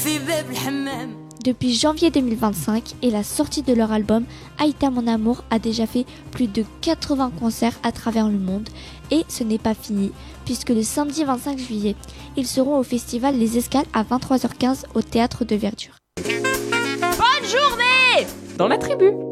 Depuis janvier 2025 et la sortie de leur album, Aïta Mon Amour a déjà fait plus de 80 concerts à travers le monde. Et ce n'est pas fini, puisque le samedi 25 juillet, ils seront au festival Les Escales à 23h15 au Théâtre de Verdure. Bonne journée dans la tribu.